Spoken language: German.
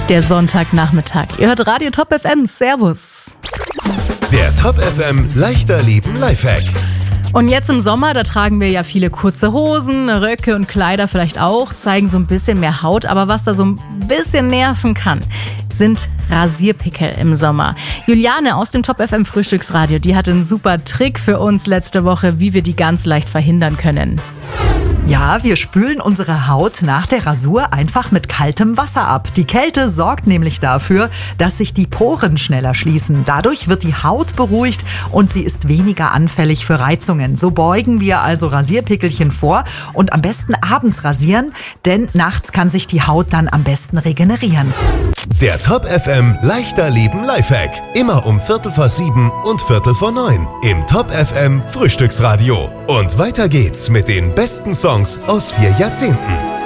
Der Sonntagnachmittag. Ihr hört Radio Top FM. Servus. Der Top FM leichter Leben Lifehack. Und jetzt im Sommer, da tragen wir ja viele kurze Hosen, Röcke und Kleider vielleicht auch, zeigen so ein bisschen mehr Haut. Aber was da so ein bisschen nerven kann, sind Rasierpickel im Sommer. Juliane aus dem Top FM Frühstücksradio, die hatte einen super Trick für uns letzte Woche, wie wir die ganz leicht verhindern können. Ja, wir spülen unsere Haut nach der Rasur einfach mit kaltem Wasser ab. Die Kälte sorgt nämlich dafür, dass sich die Poren schneller schließen. Dadurch wird die Haut beruhigt und sie ist weniger anfällig für Reizungen. So beugen wir also Rasierpickelchen vor und am besten abends rasieren, denn nachts kann sich die Haut dann am besten regenerieren. Der Top FM leichter Leben Lifehack. Immer um 7:15 und 8:45 im Top FM Frühstücksradio. Und weiter geht's mit den besten Songs aus 4 Jahrzehnten.